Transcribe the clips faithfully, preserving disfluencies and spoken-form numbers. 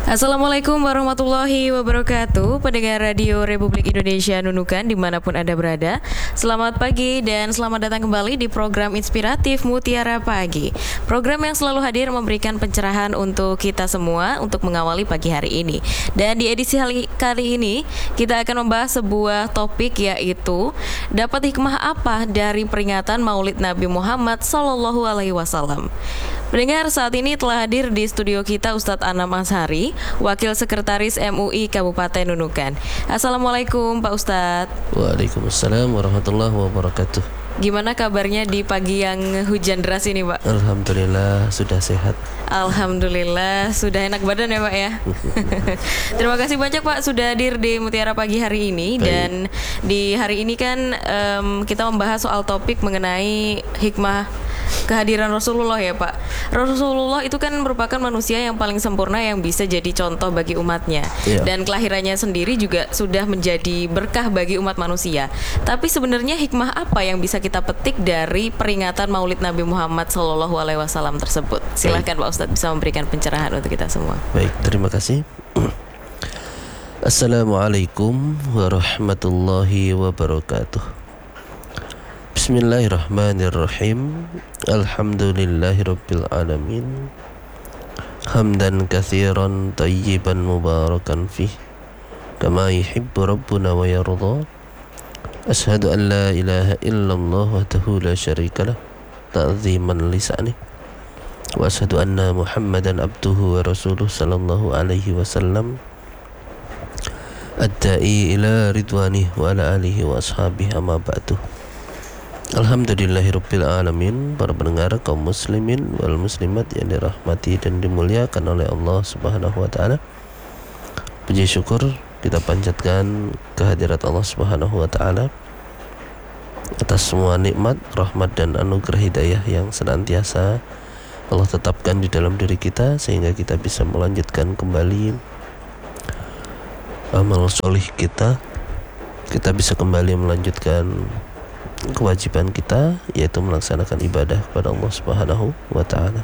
Assalamualaikum warahmatullahi wabarakatuh. Pendengar Radio Republik Indonesia Nunukan dimanapun Anda berada, selamat pagi dan selamat datang kembali di program inspiratif Mutiara Pagi. Program yang selalu hadir memberikan pencerahan untuk kita semua untuk mengawali pagi hari ini. Dan di edisi kali ini kita akan membahas sebuah topik, yaitu dapat hikmah apa dari peringatan Maulid Nabi Muhammad Sallallahu Alaihi Wasallam. Pendengar, saat ini telah hadir di studio kita Ustadz Anam Ashari, Wakil Sekretaris M U I Kabupaten Nunukan. Assalamualaikum Pak Ustadz. Waalaikumsalam warahmatullahi wabarakatuh. Gimana kabarnya di pagi yang hujan deras ini, Pak? Alhamdulillah sudah sehat. Alhamdulillah sudah enak badan ya, Pak ya. Terima kasih banyak Pak sudah hadir di Mutiara Pagi hari ini. Baik. Dan di hari ini kan um, kita membahas soal topik mengenai hikmah kehadiran Rasulullah ya Pak. Rasulullah itu kan merupakan manusia yang paling sempurna yang bisa jadi contoh bagi umatnya. Yeah. Dan kelahirannya sendiri juga sudah menjadi berkah bagi umat manusia. Tapi sebenarnya hikmah apa yang bisa kita petik dari peringatan Maulid Nabi Muhammad Sallallahu Alaihi Wasallam tersebut? Silahkan Pak Ustadz bisa memberikan pencerahan untuk kita semua. Baik, terima kasih. Assalamualaikum warahmatullahi wabarakatuh. Bismillahirrahmanirrahim. Alhamdulillahirabbil alamin. Hamdan katsiran tayyiban mubarakan fih kama yuhibbu rabbuna wa yarda. Asyhadu an la ilaha illallah wahdahu la syarika lah ta'ziman lisani. Wa asyhadu anna Muhammadan abduhu wa rasuluh sallallahu alaihi wasallam ad-da'i ila ridwanih wa ala alihi wa ashabihi amma ba'du. Alhamdulillahirabbil alamin. Para pendengar kaum muslimin wal muslimat yang dirahmati dan dimuliakan oleh Allah Subhanahu wa taala. Puji syukur kita panjatkan kehadirat Allah Subhanahu wa taala atas semua nikmat, rahmat dan anugerah hidayah yang senantiasa Allah tetapkan di dalam diri kita, sehingga kita bisa melanjutkan kembali amal solih kita. Kita bisa kembali melanjutkan kewajiban kita, yaitu melaksanakan ibadah kepada Allah Subhanahu wa taala.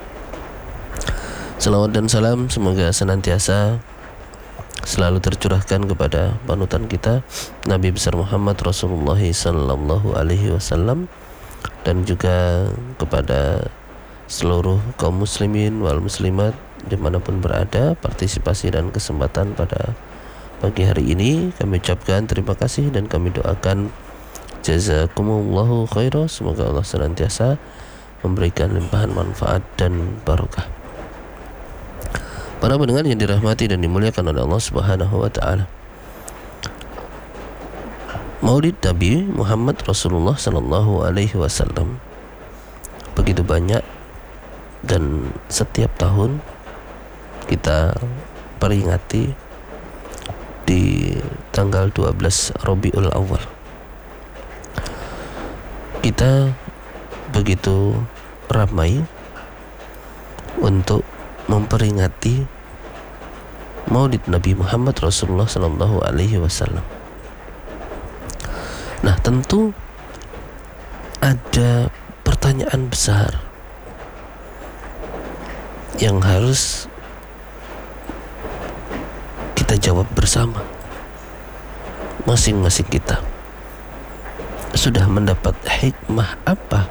Salawat dan salam semoga senantiasa selalu tercurahkan kepada panutan kita Nabi besar Muhammad Rasulullah sallallahu alaihi wasallam, dan juga kepada seluruh kaum muslimin wal muslimat dimanapun berada. Partisipasi dan kesempatan pada pagi hari ini kami ucapkan terima kasih dan kami doakan jazakumullahu khairan. Semoga Allah senantiasa memberikan limpahan manfaat dan barokah. Para pendengar yang dirahmati dan dimuliakan oleh Allah Subhanahu wa taala, Maulid Nabi Muhammad Rasulullah sallallahu alaihi wasallam begitu banyak, dan setiap tahun kita peringati di tanggal dua belas Rabiul Awal. Kita begitu ramai untuk memperingati Maulid Nabi Muhammad Rasulullah sallallahu alaihi wasallam. Nah, tentu ada pertanyaan besar yang harus kita jawab bersama. Masing-masing kita sudah mendapat hikmah apa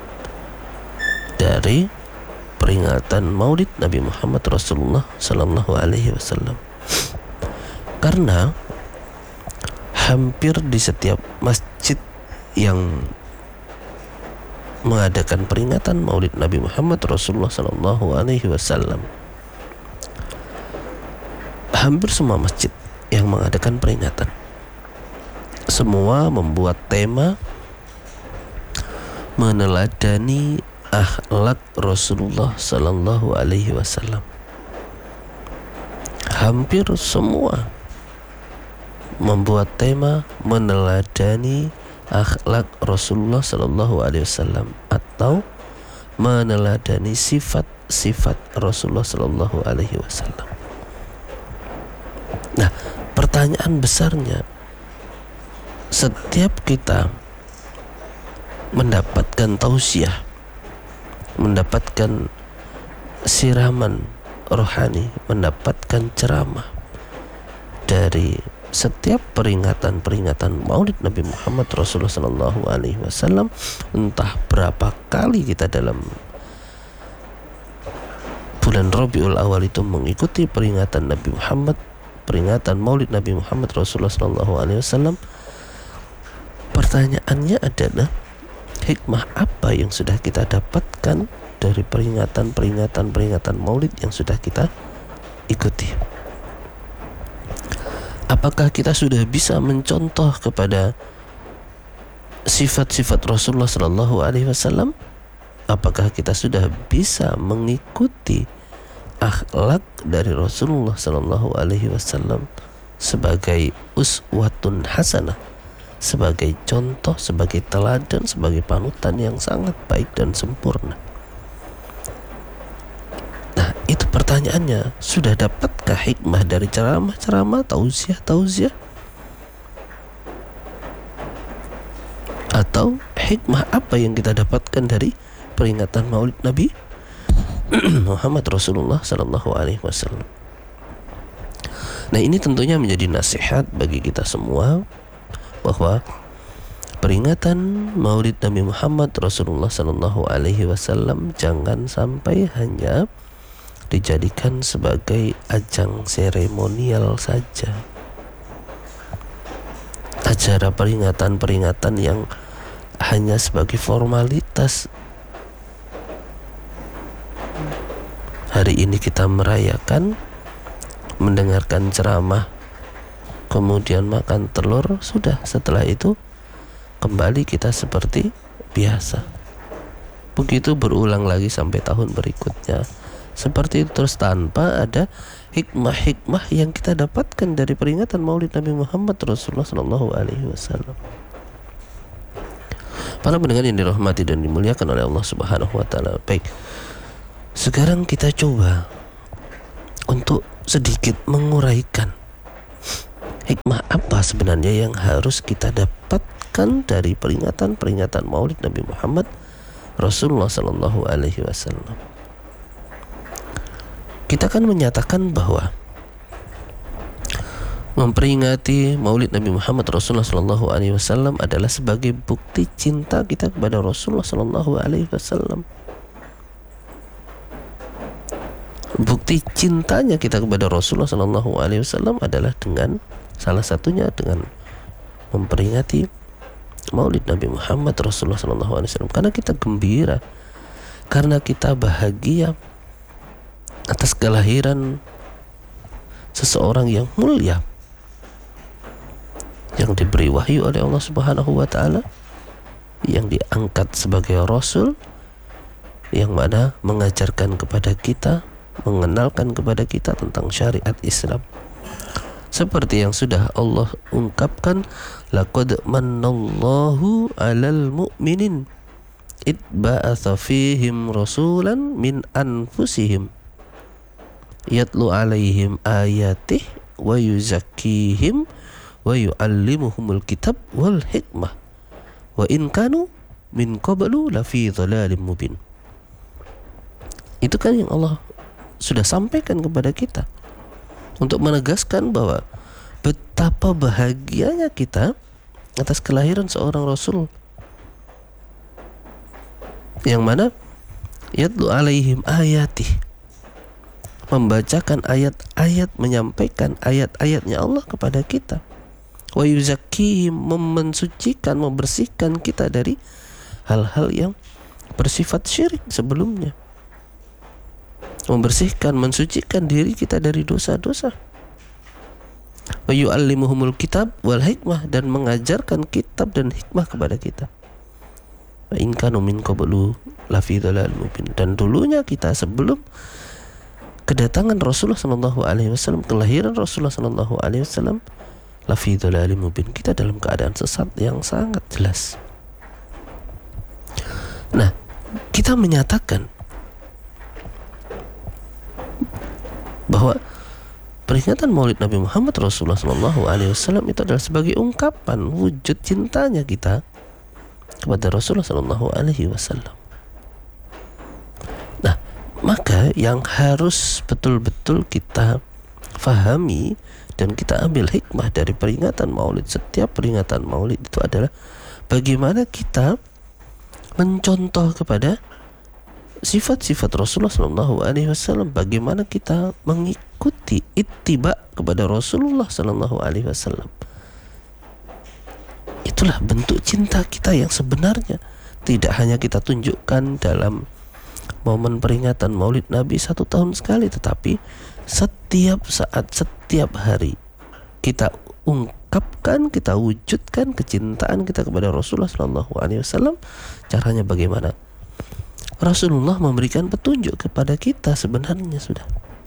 dari peringatan Maulid Nabi Muhammad Rasulullah sallallahu alaihi wasallam? Karena hampir di setiap masjid yang mengadakan peringatan Maulid Nabi Muhammad Rasulullah sallallahu alaihi wasallam, hampir semua masjid yang mengadakan peringatan, semua membuat tema meneladani akhlak Rasulullah sallallahu alaihi wasallam. Hampir semua membuat tema meneladani akhlak Rasulullah sallallahu alaihi wasallam, atau meneladani sifat-sifat Rasulullah sallallahu alaihi wasallam. Nah, pertanyaan besarnya, setiap kita mendapatkan tausiah, mendapatkan siraman rohani mendapatkan ceramah dari setiap peringatan-peringatan Maulid Nabi Muhammad Rasulullah Sallallahu Alaihi Wasallam, entah berapa kali kita dalam bulan Rabiul Awal itu mengikuti peringatan Nabi Muhammad, peringatan Maulid Nabi Muhammad Rasulullah Sallallahu Alaihi Wasallam, pertanyaannya adalah hikmah apa yang sudah kita dapatkan dari peringatan-peringatan-peringatan Maulid yang sudah kita ikuti? Apakah kita sudah bisa mencontoh kepada sifat-sifat Rasulullah Sallallahu Alaihi Wasallam? Apakah kita sudah bisa mengikuti akhlak dari Rasulullah Sallallahu Alaihi Wasallam sebagai uswatun hasanah, sebagai contoh, sebagai teladan, sebagai panutan yang sangat baik dan sempurna? Nah, itu pertanyaannya. Sudah dapatkah hikmah dari ceramah-ceramah, tausiah-tausiah? Atau hikmah apa yang kita dapatkan dari peringatan Maulid Nabi Muhammad Rasulullah Sallallahu Alaihi Wasallam? Nah, ini tentunya menjadi nasihat bagi kita semua bahwa peringatan Maulid Nabi Muhammad Rasulullah Sallallahu Alaihi Wasallam jangan sampai hanya dijadikan sebagai ajang seremonial saja, acara peringatan-peringatan yang hanya sebagai formalitas. Hari ini kita merayakan, mendengarkan ceramah, kemudian makan telur, sudah. Setelah itu kembali kita seperti biasa. Begitu berulang lagi sampai tahun berikutnya. Seperti itu terus, tanpa ada hikmah-hikmah yang kita dapatkan dari peringatan Maulid Nabi Muhammad Rasulullah Sallallahu Alaihi Wasallam. Para pendengar yang dirahmati dan dimuliakan oleh Allah Subhanahu Wa Taala. Baik, sekarang kita coba untuk sedikit menguraikan hikmah apa sebenarnya yang harus kita dapatkan dari peringatan-peringatan Maulid Nabi Muhammad Rasulullah Sallallahu Alaihi Wasallam. Kita akan menyatakan bahwa memperingati Maulid Nabi Muhammad Rasulullah Sallallahu Alaihi Wasallam adalah sebagai bukti cinta kita kepada Rasulullah Sallallahu Alaihi Wasallam. Bukti cintanya kita kepada Rasulullah Sallallahu Alaihi Wasallam adalah dengan salah satunya dengan memperingati Maulid Nabi Muhammad Rasulullah Sallallahu Alaihi Wasallam, karena kita gembira, karena kita bahagia atas kelahiran seseorang yang mulia, yang diberi wahyu oleh Allah Subhanahu Wa Taala, yang diangkat sebagai Rasul, yang mana mengajarkan kepada kita, mengenalkan kepada kita tentang syariat Islam. Seperti yang sudah Allah ungkapkan, laqad mannallahu 'alal mu'minin id ba'atha fihim rasulan min anfusihim yatlu 'alaihim ayatih wa yuzakkihim wa yu'allimuhumul kitab wal hikmah wa in kanu min qablu lafi dhalalin mubin. Itu kan yang Allah sudah sampaikan kepada kita untuk menegaskan bahwa betapa bahagianya kita atas kelahiran seorang Rasul, yang mana yatlu alaihim ayatih, membacakan ayat-ayat, menyampaikan ayat-ayatnya Allah kepada kita, wa yuzakkihim, mensucikan, membersihkan kita dari hal-hal yang bersifat syirik sebelumnya, membersihkan, mensucikan diri kita dari dosa-dosa, wa yu'allimuhumul kitab wal hikmah, dan mengajarkan kitab dan hikmah kepada kita. Wa in kanu min qablu lafi dhalal mubin, dan dulunya kita sebelum kedatangan Rasulullah sallallahu alaihi wasallam, kelahiran Rasulullah sallallahu alaihi wasallam, lafi dhalal mubin, kita dalam keadaan sesat yang sangat jelas. Nah, kita menyatakan bahwa peringatan Maulid Nabi Muhammad Rasulullah sallallahu alaihi wasallam itu adalah sebagai ungkapan wujud cintanya kita kepada Rasulullah sallallahu alaihi wasallam. Nah, Maka yang harus betul-betul kita fahami dan kita ambil hikmah dari peringatan Maulid, setiap peringatan Maulid itu adalah bagaimana kita mencontoh kepada sifat-sifat Rasulullah Sallallahu Alaihi Wasallam, bagaimana kita mengikuti ittiba kepada Rasulullah Sallallahu Alaihi Wasallam. Itulah bentuk cinta kita yang sebenarnya. Tidak hanya kita tunjukkan dalam momen peringatan Maulid Nabi satu tahun sekali, tetapi setiap saat, setiap hari kita ungkapkan, kita wujudkan kecintaan kita kepada Rasulullah Sallallahu Alaihi Wasallam. Caranya bagaimana? Rasulullah memberikan petunjuk kepada kita sebenarnya sudah.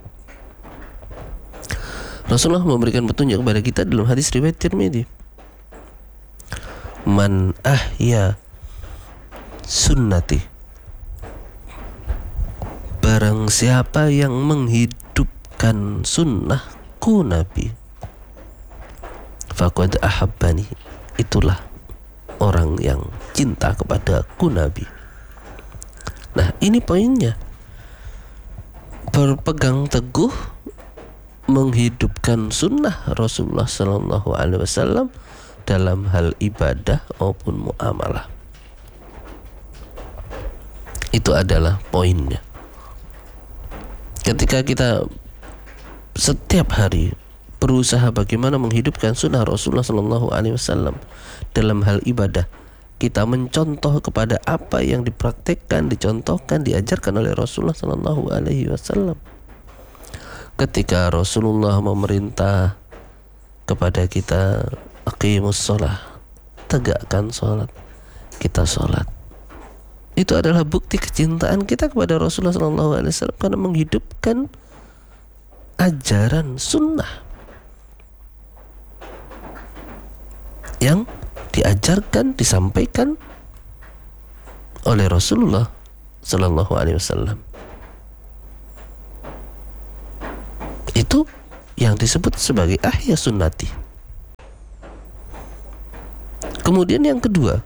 Rasulullah memberikan petunjuk kepada kita dalam hadis riwayat Tirmidzi. Man ahya sunnati, barang siapa yang menghidupkan sunnahku Nabi, faqad ahabbani, itulah orang yang cinta kepadaku Nabi. Nah, ini poinnya. Berpegang teguh menghidupkan sunnah Rasulullah Sallallahu Alaihi Wasallam dalam hal ibadah maupun muamalah. Itu adalah poinnya. Ketika kita setiap hari berusaha bagaimana menghidupkan sunnah Rasulullah Sallallahu Alaihi Wasallam dalam hal ibadah, kita mencontoh kepada apa yang dipraktekkan, dicontohkan, diajarkan oleh Rasulullah Sallallahu Alaihi Wasallam. Ketika Rasulullah memerintah kepada kita, aqimus shalah, tegakkan sholat, kita sholat. Itu adalah bukti kecintaan kita kepada Rasulullah Sallallahu Alaihi Wasallam karena menghidupkan ajaran sunnah yang diajarkan, disampaikan oleh Rasulullah Sallallahu Alaihi Wasallam. Itu yang disebut sebagai ahya sunnati. Kemudian yang kedua,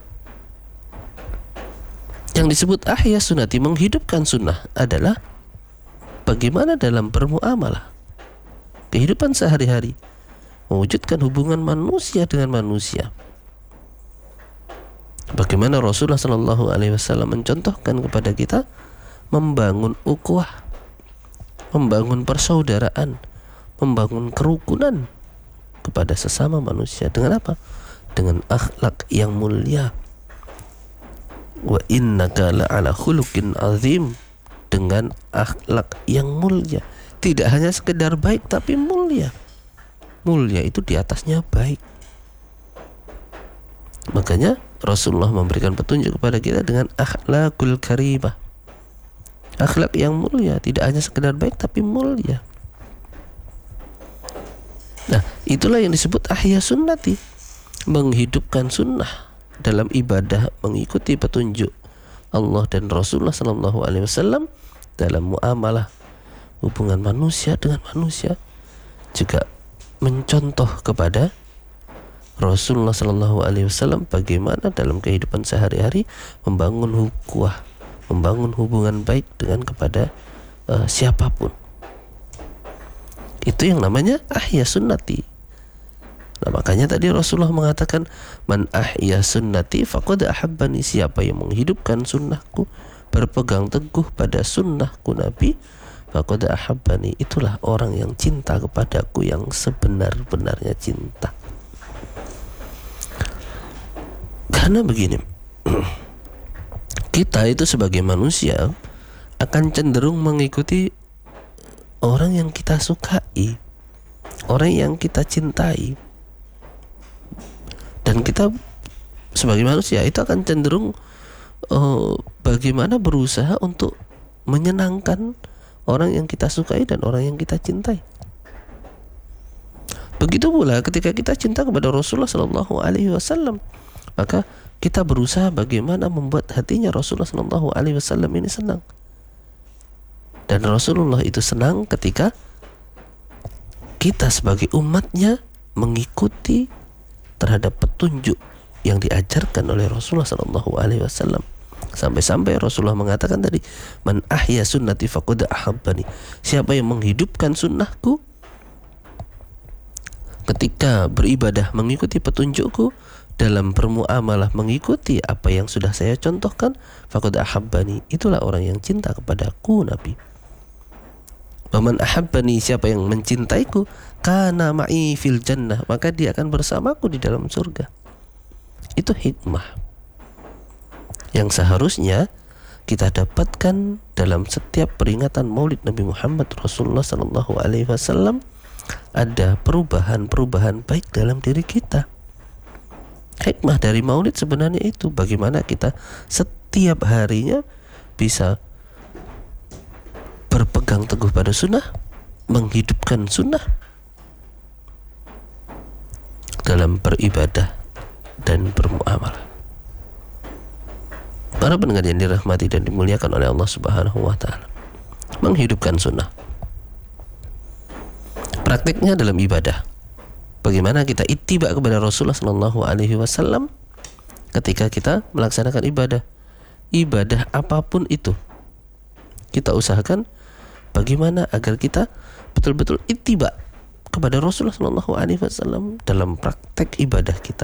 yang disebut ahya sunnati, menghidupkan sunnah, adalah bagaimana dalam bermuamalah, kehidupan sehari-hari, mewujudkan hubungan manusia dengan manusia. Bagaimana Rasulullah Sallallahu Alaihi Wasallam mencontohkan kepada kita membangun ukhuwah, membangun persaudaraan, membangun kerukunan kepada sesama manusia. Dengan apa? Dengan akhlak yang mulia. Wa innaka la'ala khuluqin azim, dengan akhlak yang mulia. Tidak hanya sekedar baik tapi mulia. Mulia itu di atasnya baik. Makanya Rasulullah memberikan petunjuk kepada kita dengan akhlakul karimah, akhlak yang mulia, tidak hanya sekedar baik tapi mulia. Nah, itulah yang disebut ahya sunnati, menghidupkan sunnah dalam ibadah, mengikuti petunjuk Allah dan Rasulullah Sallallahu Alaihi Wasallam dalam muamalah, hubungan manusia dengan manusia, juga mencontoh kepada Rasulullah Sallallahu Alaihi Wasallam bagaimana dalam kehidupan sehari-hari membangun ukhuwah, membangun hubungan baik dengan kepada uh, siapapun. Itu yang namanya ahya sunnati. Nah, makanya tadi Rasulullah mengatakan, man ahya sunnati faqad ahabbani, siapa yang menghidupkan sunnahku, berpegang teguh pada sunnahku Nabi, faqad ahabbani, itulah orang yang cinta kepadaku, yang sebenar-benarnya cinta. Karena begini, kita itu sebagai manusia akan cenderung mengikuti orang yang kita sukai, orang yang kita cintai. Dan kita sebagai manusia itu akan cenderung uh, bagaimana berusaha untuk menyenangkan orang yang kita sukai dan orang yang kita cintai. Begitu pula ketika kita cinta kepada Rasulullah Sallallahu Alaihi Wasallam, maka kita berusaha bagaimana membuat hatinya Rasulullah Sallallahu Alaihi Wasallam ini senang. Dan Rasulullah itu senang ketika kita sebagai umatnya mengikuti terhadap petunjuk yang diajarkan oleh Rasulullah Sallallahu Alaihi Wasallam, Sampai-sampai Rasulullah mengatakan tadi, man ahya sunnati faqad ahabbani. Siapa yang menghidupkan sunnahku ketika beribadah mengikuti petunjukku, dalam bermuamalah mengikuti apa yang sudah saya contohkan, faqad ahabbani, itulah orang yang cinta kepadaku, Nabi. Waman ahabbani, siapa yang mencintaiku, kana ma'i fil jannah, maka dia akan bersamaku di dalam surga. Itu hikmah yang seharusnya kita dapatkan dalam setiap peringatan Maulid Nabi Muhammad Rasulullah sallallahu alaihi wasallam. Ada perubahan-perubahan baik dalam diri kita. Hikmah dari Maulid sebenarnya itu, bagaimana kita setiap harinya bisa berpegang teguh pada sunnah, menghidupkan sunnah dalam beribadah dan bermuamalah. Para pendengar yang dirahmati dan dimuliakan oleh Allah Subhanahu wa taala, menghidupkan sunnah. Praktiknya dalam ibadah. Bagaimana kita ittiba kepada Rasulullah sallallahu alaihi wasallam ketika kita melaksanakan ibadah. Ibadah apapun itu, kita usahakan bagaimana agar kita betul-betul ittiba kepada Rasulullah sallallahu alaihi wasallam dalam praktek ibadah kita.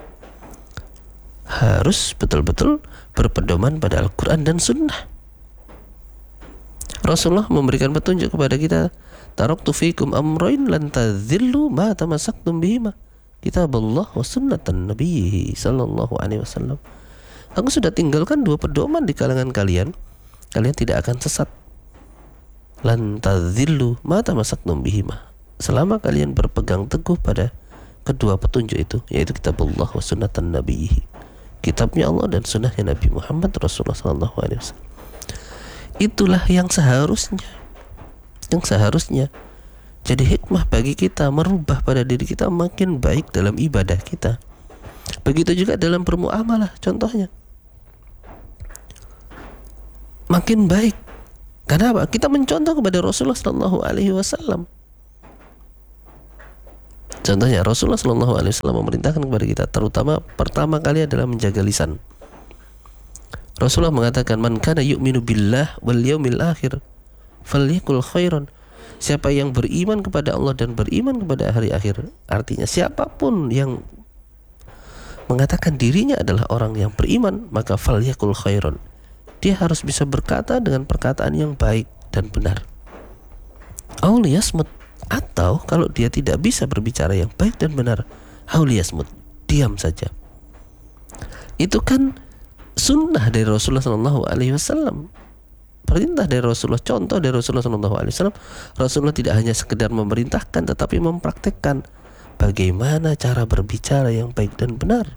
Harus betul-betul berpedoman pada Al-Quran dan Sunnah. Rasulullah memberikan petunjuk kepada kita, taraktu fikum amrayn lan tadhillu ma tamassaktum bihima, kitabullah wa sunnatan nabiyhi sallallahu alaihi wasallam. Aku sudah tinggalkan dua pedoman di kalangan kalian, kalian tidak akan sesat. Lan tadhillu ma tamassaktum bihima, selama kalian berpegang teguh pada kedua petunjuk itu, yaitu kitabullah wa sunnatan nabiyhi, kitabnya Allah dan sunnahnya Nabi Muhammad Rasulullah sallallahu alaihi wasallam. Itulah yang seharusnya Yang seharusnya jadi hikmah bagi kita, merubah pada diri kita makin baik dalam ibadah kita. Begitu juga dalam bermuamalah, contohnya makin baik. Karena apa? Kita mencontoh kepada Rasulullah sallallahu alaihi wasallam. Contohnya Rasulullah sallallahu alaihi wasallam memerintahkan kepada kita, terutama pertama kali adalah menjaga lisan. Rasulullah mengatakan, man kana yu'minu billah wal yaumil akhir falyakul khairan. Siapa yang beriman kepada Allah dan beriman kepada hari akhir, artinya siapapun yang mengatakan dirinya adalah orang yang beriman, maka falyakul khairan, dia harus bisa berkata dengan perkataan yang baik dan benar. Aw liyasmut, atau kalau dia tidak bisa berbicara yang baik dan benar, auliyasmut, diam saja. Itu kan sunnah dari Rasulullah sallallahu alaihi wasallam, perintah dari Rasulullah, contoh dari Rasulullah sallallahu alaihi wasallam. Rasulullah tidak hanya sekedar memerintahkan, tetapi mempraktekkan bagaimana cara berbicara yang baik dan benar.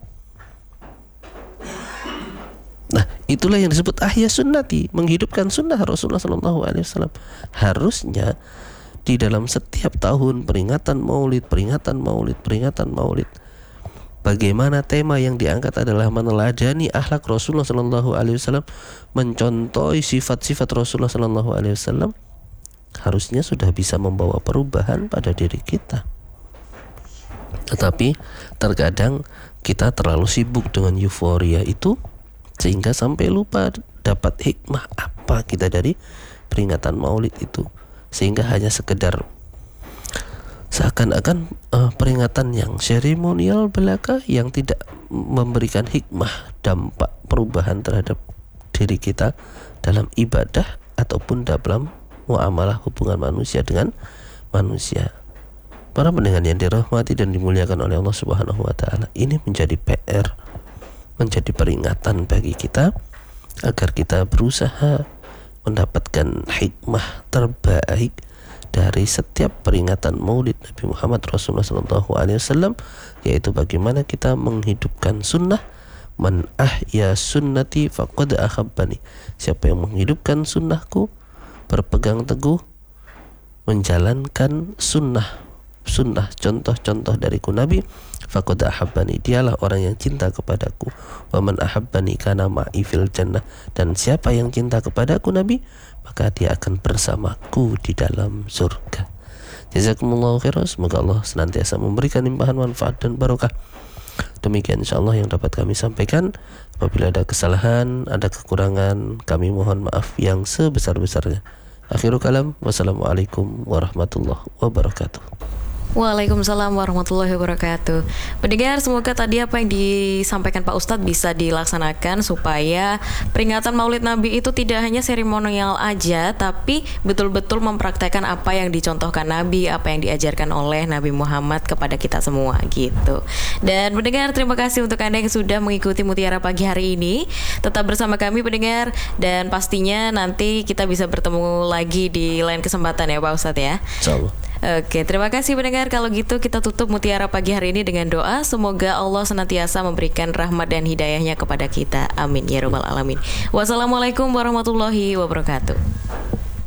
Nah, itulah yang disebut ahya sunnati, menghidupkan sunnah Rasulullah sallallahu alaihi wasallam. Harusnya di dalam setiap tahun peringatan Maulid, peringatan Maulid, peringatan Maulid, bagaimana tema yang diangkat adalah meneladani akhlak Rasulullah sallallahu alaihi wasallam, mencontohi sifat-sifat Rasulullah sallallahu alaihi wasallam, harusnya sudah bisa membawa perubahan pada diri kita. Tetapi terkadang kita terlalu sibuk dengan euforia itu sehingga sampai lupa dapat hikmah apa kita dari peringatan Maulid itu, sehingga hanya sekedar seakan-akan uh, peringatan yang seremonial belaka yang tidak memberikan hikmah, dampak perubahan terhadap diri kita dalam ibadah ataupun dalam muamalah hubungan manusia dengan manusia. Para pendengar yang dirahmati dan dimuliakan oleh Allah Subhanahu wa taala, ini menjadi P R, menjadi peringatan bagi kita agar kita berusaha mendapatkan hikmah terbaik dari setiap peringatan Maulid Nabi Muhammad Rasulullah sallallahu alaihi wasallam, yaitu bagaimana kita menghidupkan sunnah. Man ahya sunnati faqad ahabbani. Siapa yang menghidupkan sunnahku, berpegang teguh menjalankan sunnah sunnah contoh-contoh dariku Nabi, faqad ahabbani, dialah orang yang cinta kepadaku. Wa man ahabbani kana ma'i fil jannah, dan siapa yang cinta kepadaku Nabi, maka dia akan bersamaku di dalam surga. Jazakumullahu khairan. Semoga Allah senantiasa memberikan limpahan manfaat dan barokah Demikian insyaallah yang dapat kami sampaikan. Apabila ada kesalahan, ada kekurangan, kami mohon maaf yang sebesar-besarnya. Akhirul kalam, wassalamualaikum warahmatullahi wabarakatuh. Waalaikumsalam warahmatullahi wabarakatuh. Pendengar, semoga tadi apa yang disampaikan Pak Ustadz bisa dilaksanakan supaya peringatan Maulid Nabi itu tidak hanya seremonial aja, tapi betul-betul mempraktekkan apa yang dicontohkan Nabi, apa yang diajarkan oleh Nabi Muhammad kepada kita semua gitu. Dan pendengar, terima kasih untuk Anda yang sudah mengikuti Mutiara Pagi hari ini. Tetap bersama kami pendengar, dan pastinya nanti kita bisa bertemu lagi di lain kesempatan ya Pak Ustadz ya. Insyaallah. Oke, terima kasih pendengar. Kalau gitu kita tutup Mutiara Pagi hari ini dengan doa. Semoga Allah senantiasa memberikan rahmat dan hidayahnya kepada kita. Amin ya rabbal alamin. Wassalamualaikum warahmatullahi wabarakatuh.